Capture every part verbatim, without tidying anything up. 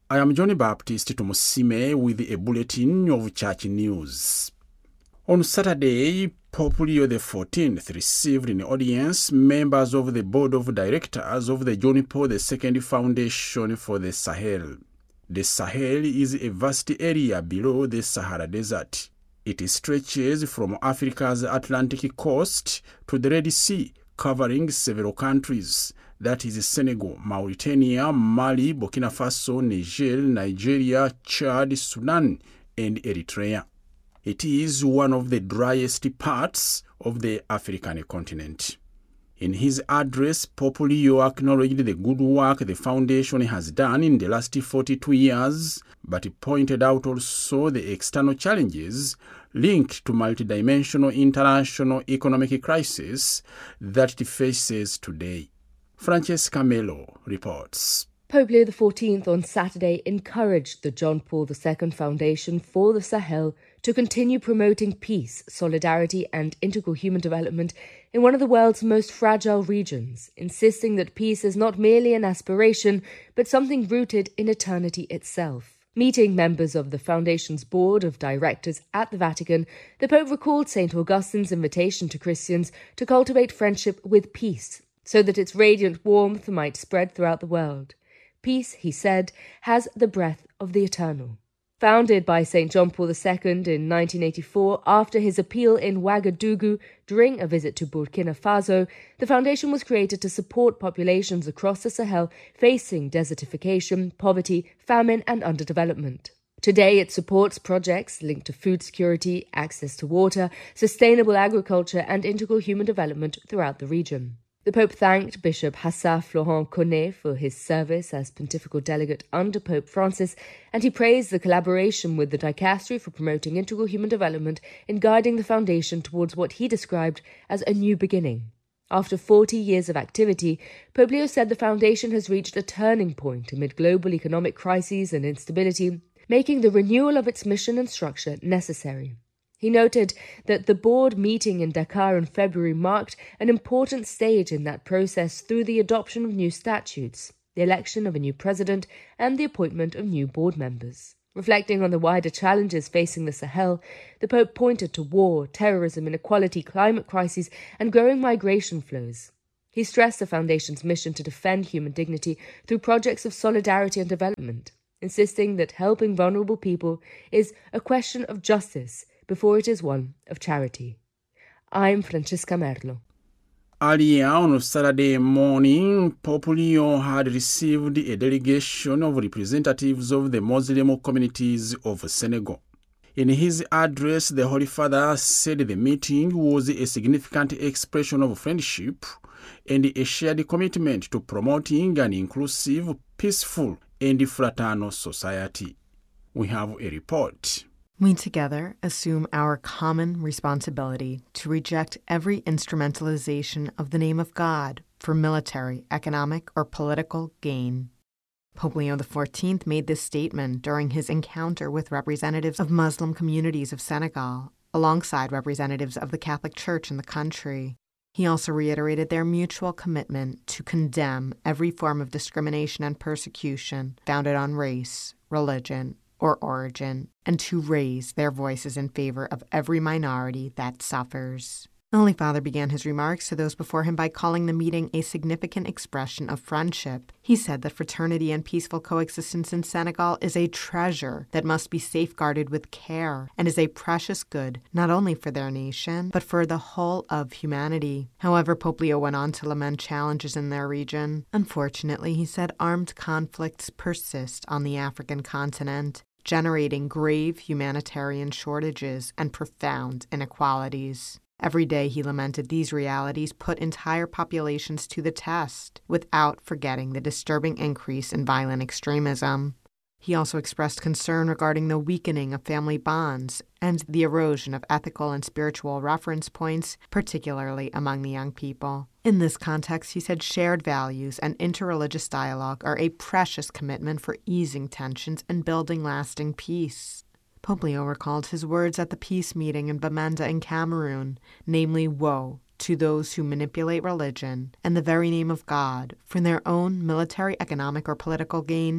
I am Johnny Baptist Tumusime with a bulletin of church news. On Saturday, Pope Leo the fourteenth received in audience members of the board of directors of the John Paul the second Foundation for the Sahel. The Sahel is a vast area below the Sahara Desert. It stretches from Africa's Atlantic coast to the Red Sea, covering several countries. That is Senegal, Mauritania, Mali, Burkina Faso, Niger, Nigeria, Chad, Sudan, and Eritrea. It is one of the driest parts of the African continent. In his address, Pope Leo acknowledged the good work the Foundation has done in the last forty-two years, but he pointed out also the external challenges linked to multidimensional international economic crisis that it faces today. Francesca Melo reports. Pope Leo the fourteenth on Saturday encouraged the John Paul the second Foundation for the Sahel to continue promoting peace, solidarity and integral human development in one of the world's most fragile regions, insisting that peace is not merely an aspiration, but something rooted in eternity itself. Meeting members of the Foundation's board of directors at the Vatican, the Pope recalled Saint Augustine's invitation to Christians to cultivate friendship with peace, so that its radiant warmth might spread throughout the world. Peace, he said, has the breath of the eternal. Founded by Saint John Paul the second in nineteen eighty-four after his appeal in Ouagadougou during a visit to Burkina Faso, the foundation was created to support populations across the Sahel facing desertification, poverty, famine and underdevelopment. Today it supports projects linked to food security, access to water, sustainable agriculture and integral human development throughout the region. The Pope thanked Bishop Hassan Florent Cornet for his service as pontifical delegate under Pope Francis, and he praised the collaboration with the dicastery for promoting integral human development in guiding the foundation towards what he described as a new beginning. After forty years of activity, Pope Leo said the foundation has reached a turning point amid global economic crises and instability, making the renewal of its mission and structure necessary. He noted that the board meeting in Dakar in February marked an important stage in that process through the adoption of new statutes, the election of a new president, and the appointment of new board members. Reflecting on the wider challenges facing the Sahel, the Pope pointed to war, terrorism, inequality, climate crises, and growing migration flows. He stressed the Foundation's mission to defend human dignity through projects of solidarity and development, insisting that helping vulnerable people is a question of justice before it is one of charity. I'm Francesca Merlo. Earlier on Saturday morning, Pope Leo had received a delegation of representatives of the Muslim communities of Senegal. In his address, the Holy Father said the meeting was a significant expression of friendship and a shared commitment to promoting an inclusive, peaceful, and fraternal society. We have a report. We together assume our common responsibility to reject every instrumentalization of the name of God for military, economic, or political gain. Pope Leo the fourteenth made this statement during his encounter with representatives of Muslim communities of Senegal, alongside representatives of the Catholic Church in the country. He also reiterated their mutual commitment to condemn every form of discrimination and persecution founded on race, religion, or origin, and to raise their voices in favor of every minority that suffers. The Holy Father began his remarks to those before him by calling the meeting a significant expression of friendship. He said that fraternity and peaceful coexistence in Senegal is a treasure that must be safeguarded with care and is a precious good not only for their nation, but for the whole of humanity. However, Pope Leo went on to lament challenges in their region. Unfortunately, he said, armed conflicts persist on the African continent, generating grave humanitarian shortages and profound inequalities. Every day he lamented these realities put entire populations to the test, without forgetting the disturbing increase in violent extremism. He also expressed concern regarding the weakening of family bonds and the erosion of ethical and spiritual reference points, particularly among the young people. In this context, he said shared values and interreligious dialogue are a precious commitment for easing tensions and building lasting peace. Pope Leo recalled his words at the peace meeting in Bamenda in Cameroon, namely, woe to those who manipulate religion and the very name of God for their own military, economic, or political gain,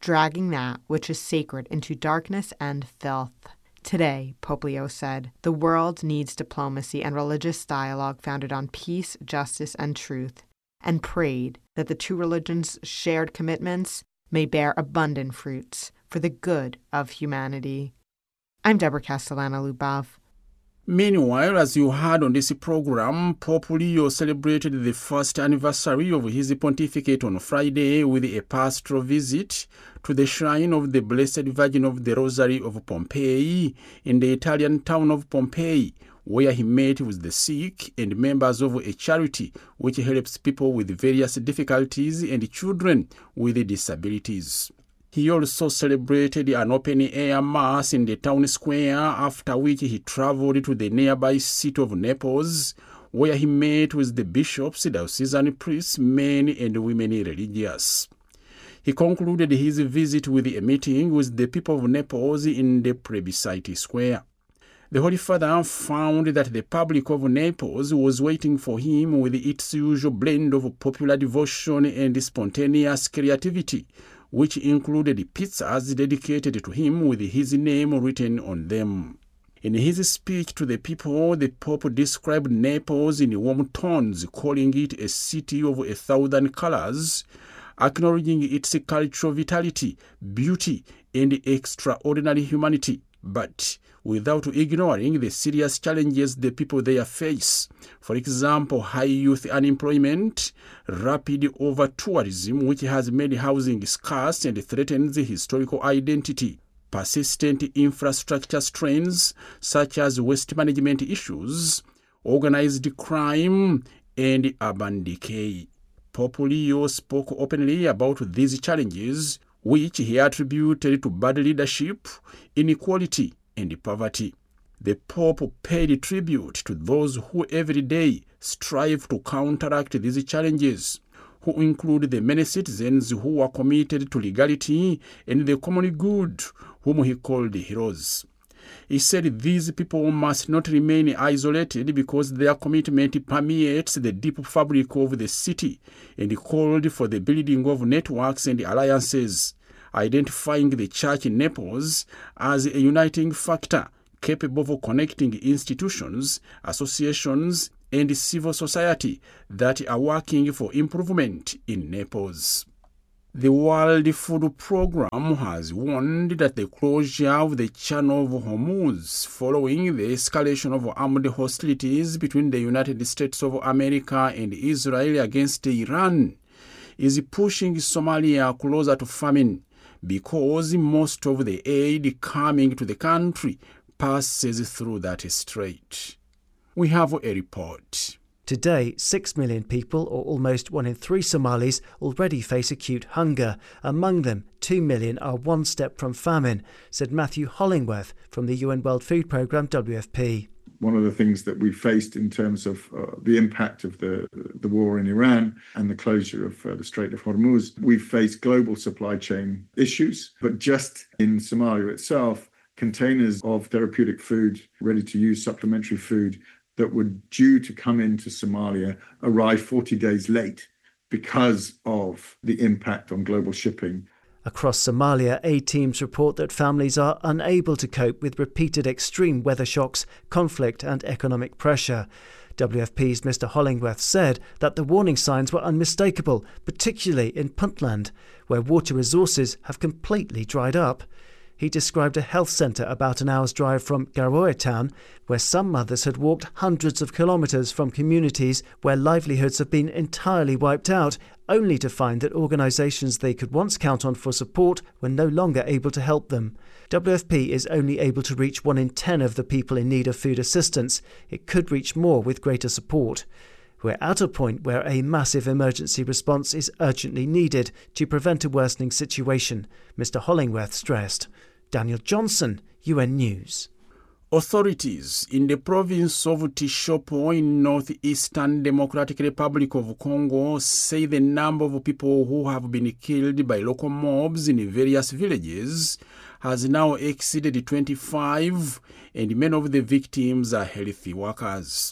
dragging that which is sacred into darkness and filth. Today, Pope Leo said, the world needs diplomacy and religious dialogue founded on peace, justice, and truth, and prayed that the two religions' shared commitments may bear abundant fruits for the good of humanity. I'm Deborah Castellana-Lubov. Meanwhile, as you heard on this program, Pope Leo celebrated the first anniversary of his pontificate on Friday with a pastoral visit to the shrine of the Blessed Virgin of the Rosary of Pompeii in the Italian town of Pompeii, where he met with the sick and members of a charity which helps people with various difficulties and children with disabilities. He also celebrated an open-air mass in the town square, after which he traveled to the nearby city of Naples, where he met with the bishops, diocesan priests, men and women religious. He concluded his visit with a meeting with the people of Naples in the plebiscite square. The Holy Father found that the public of Naples was waiting for him with its usual blend of popular devotion and spontaneous creativity, which included pizzas dedicated to him with his name written on them. In his speech to the people, the Pope described Naples in warm tones, calling it a city of a thousand colors, acknowledging its cultural vitality, beauty, and extraordinary humanity, but without ignoring the serious challenges the people there face. For example, high youth unemployment, rapid over-tourism, which has made housing scarce and threatens historical identity, persistent infrastructure strains such as waste management issues, organized crime, and urban decay. Pope Leo spoke openly about these challenges, which he attributed to bad leadership, inequality, and poverty. The Pope paid tribute to those who every day strive to counteract these challenges, who include the many citizens who are committed to legality and the common good, whom he called heroes. He said these people must not remain isolated because their commitment permeates the deep fabric of the city, and called for the building of networks and alliances, identifying the church in Naples as a uniting factor capable of connecting institutions, associations, and civil society that are working for improvement in Naples. The World Food Programme has warned that the closure of the Channel of Hormuz following the escalation of armed hostilities between the United States of America and Israel against Iran is pushing Somalia closer to famine, because most of the aid coming to the country passes through that strait. We have a report. Today, six million people, or almost one in three Somalis, already face acute hunger. Among them, two million are one step from famine, said Matthew Hollingworth from the U N World Food Programme W F P. One of the things that we faced in terms of uh, the impact of the, the war in Iran and the closure of uh, the Strait of Hormuz, we faced global supply chain issues. But just in Somalia itself, containers of therapeutic food, ready-to-use supplementary food that were due to come into Somalia arrived forty days late because of the impact on global shipping. Across Somalia, aid teams report that families are unable to cope with repeated extreme weather shocks, conflict and economic pressure. W F P's Mister Hollingworth said that the warning signs were unmistakable, particularly in Puntland, where water resources have completely dried up. He described a health centre about an hour's drive from Garowe town, where some mothers had walked hundreds of kilometres from communities where livelihoods have been entirely wiped out, only to find that organisations they could once count on for support were no longer able to help them. W F P is only able to reach one in ten of the people in need of food assistance. It could reach more with greater support. We're at a point where a massive emergency response is urgently needed to prevent a worsening situation, Mister Hollingworth stressed. Daniel Johnson, U N News. Authorities in the province of Tishopo in northeastern Democratic Republic of Congo say the number of people who have been killed by local mobs in various villages has now exceeded twenty-five, and many of the victims are health workers.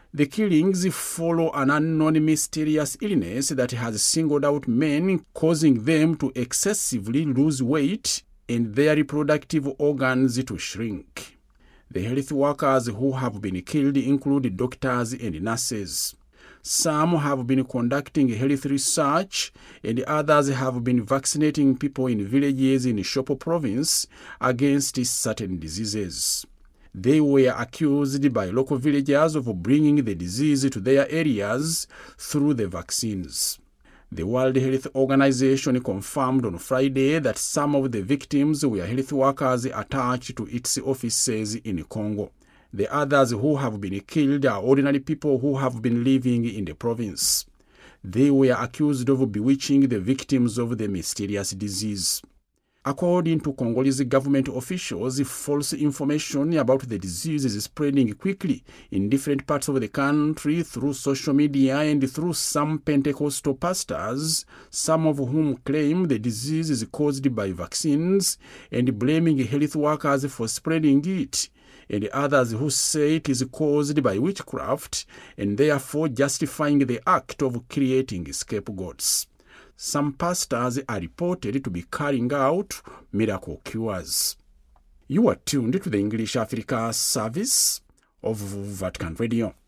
The killings follow an unknown mysterious illness that has singled out men, causing them to excessively lose weight and their reproductive organs to shrink. The health workers who have been killed include doctors and nurses. Some have been conducting health research, and others have been vaccinating people in villages in Shopo province against certain diseases. They were accused by local villagers of bringing the disease to their areas through the vaccines. The World Health Organization confirmed on Friday that some of the victims were health workers attached to its offices in Congo. The others who have been killed are ordinary people who have been living in the province. They were accused of bewitching the victims of the mysterious disease. According to Congolese government officials, false information about the disease is spreading quickly in different parts of the country through social media and through some Pentecostal pastors, some of whom claim the disease is caused by vaccines and blaming health workers for spreading it, and others who say it is caused by witchcraft and therefore justifying the act of creating scapegoats. Some pastors are reported to be carrying out miracle cures. You are tuned to the English Africa service of Vatican Radio.